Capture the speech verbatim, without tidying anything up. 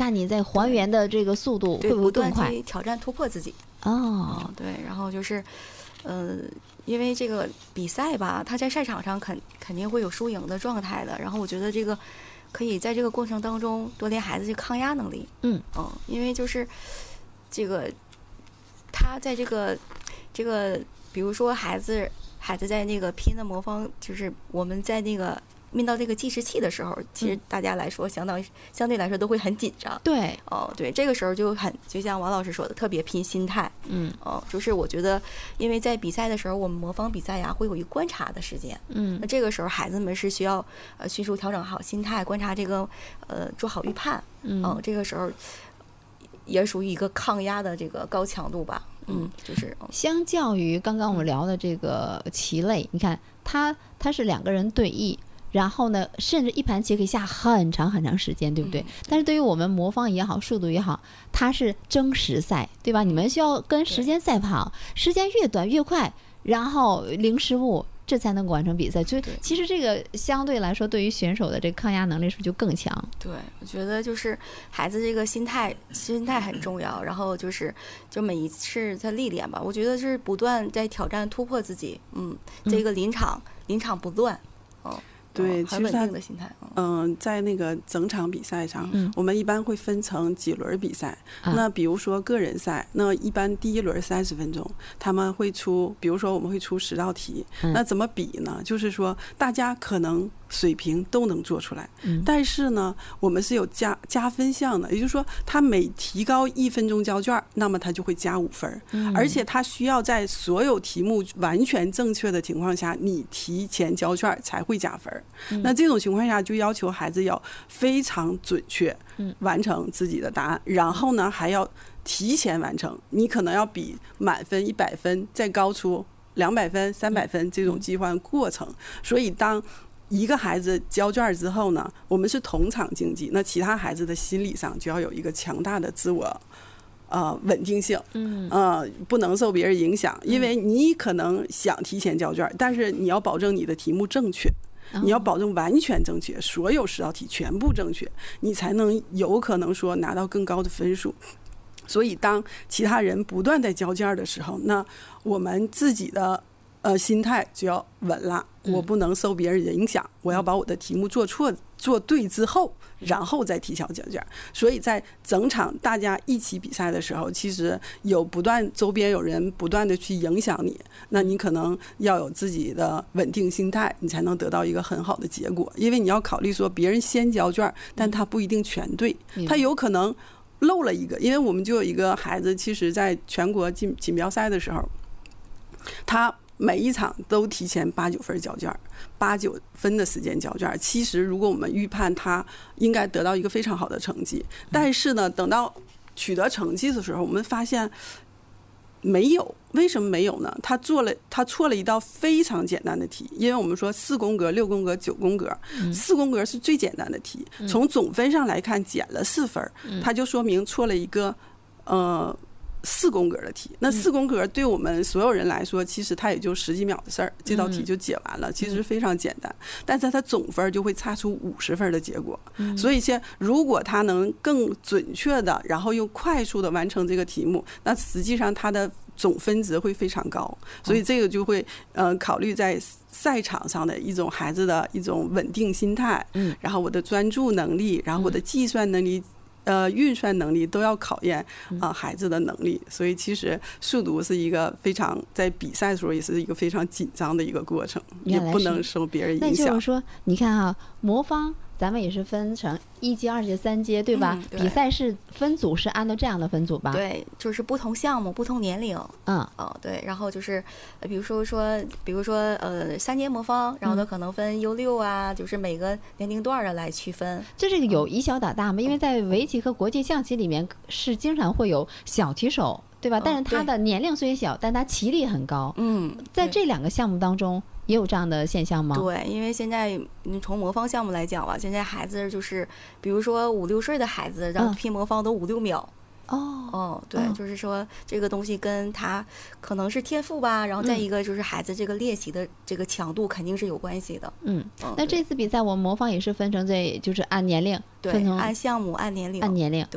看你在还原的这个速度会不会更快？ 对，挑战突破自己。 哦、 嗯，对，然后就是，呃，因为这个比赛吧，它在赛场上肯肯定会有输赢的状态的。然后我觉得这个可以在这个过程当中多练孩子这个抗压能力。 嗯嗯，因为就是这个他在这个这个，比如说孩子孩子在那个拼的魔方，就是我们在那个。面到这个计时器的时候，其实大家来说相当相对来说都会很紧张。 对， 哦，对，这个时候就很就像王老师说的，特别拼心态。 嗯， 哦，就是我觉得，因为在比赛的时候，我们模仿比赛呀，会有一个观察的时间。 嗯， 那这个时候孩子们是需要呃迅速调整好心态，观察这个呃做好预判。 嗯、 呃，这个时候也属于一个抗压的这个高强度吧。嗯，就是、嗯、 相较于刚刚我们聊的这个棋类，你看它它是两个人对弈。然后呢，甚至一盘棋可以下很长很长时间，对不对？嗯、但是对于我们魔方也好，速度也好，它是争时赛，对吧？你们需要跟时间赛跑，时间越短越快，然后零失误，这才能够完成比赛。所以其实这个相对来说，对于选手的这个抗压能力是不是就更强？ 对，我觉得就是孩子这个心态，心态很重要。然后就是就每一次在历练吧，我觉得是不断在挑战突破自己。嗯，这个临场、嗯、临场不乱，哦。 对， 很稳定的心态。 嗯、呃，在那个整场比赛上、嗯，我们一般会分成几轮比赛。啊、那比如说个人赛，那一般第一轮三十分钟，他们会出，比如说我们会出十道题。嗯、那怎么比呢？就是说大家可能水平都能做出来，嗯、但是呢，我们是有加加分项的，也就是说，他每提高一分钟交卷，那么他就会加五分，嗯、而且他需要在所有题目完全正确的情况下，你提前交卷才会加分。嗯、那这种情况下，就要求孩子要非常准确完成自己的答案，然后呢，还要提前完成。你可能要比满分一百分再高出两百分、三百分这种计换过程。所以当一个孩子交卷之后呢，我们是同场竞技，那其他孩子的心理上就要有一个强大的自我呃稳定性，嗯呃不能受别人影响，因为你可能想提前交卷，但是你要保证你的题目正确，你要保证完全正确，所有十道题全部正确，你才能有可能说拿到更高的分数。所以当其他人不断在交卷的时候，那我们自己的呃心态就要稳了，我不能受别人影响，我要把我的题目做错做对之后，然后再提交交卷。所以在整场大家一起比赛的时候，其实有不断周边有人不断的去影响你，那你可能要有自己的稳定心态，你才能得到一个很好的结果。因为你要考虑说别人先交卷，但他不一定全对，他有可能漏了一个。因为我们就有一个孩子，其实在全国锦锦标赛的时候，他每一场都提前八九分交卷，八九分的时间交卷。其实如果我们预判他应该得到一个非常好的成绩，但是呢，等到取得成绩的时候，我们发现没有。为什么没有呢？他做了，他错了一道非常简单的题。因为我们说四宫格、六宫格、九宫格，四宫格是最简单的题，从总分上来看减了四分，他就说明错了一个呃。四宫格的题，那四宫格对我们所有人来说，其实它也就十几秒的事儿，这道题就解完了，其实非常简单。但是它总分就会差出五十分的结果，所以现如果他能更准确的，然后又快速的完成这个题目，那实际上它的总分值会非常高。所以这个就会呃考虑在赛场上的一种孩子的一种稳定心态，然后我的专注能力，然后我的计算能力。呃，运算能力都要考验啊、呃、孩子的能力，所以其实速读是一个非常在比赛的时候也是一个非常紧张的一个过程，也不能受别人影响。 那就是说，你看啊，魔方咱们也是分成一阶、二阶、三阶，对吧？嗯、对，比赛是分组是按照这样的分组吧？ 对，就是不同项目、不同年龄。 嗯， 哦，对，然后就是，比如说说，比如说呃，三阶魔方，然后它可能分 U 六啊，嗯、就是每个年龄段的来区分。 这这个有以小打大吗？因为在围棋和国际象棋里面是经常会有小棋手，对吧？但是他的年龄虽然小，但他棋力很高。 嗯， 在这两个项目当中。也有这样的现象吗？ 对，因为现在你从魔方项目来讲吧，现在孩子就是，比如说五六岁的孩子，然后拼魔方都五六秒。 哦哦，对、哦，就是说这个东西跟他可能是天赋吧，然后再一个就是孩子这个练习的这个强度肯定是有关系的。 嗯，嗯那这次比赛我们魔方也是分成这，就是按年龄， 对，按项目、按年龄、 按年龄。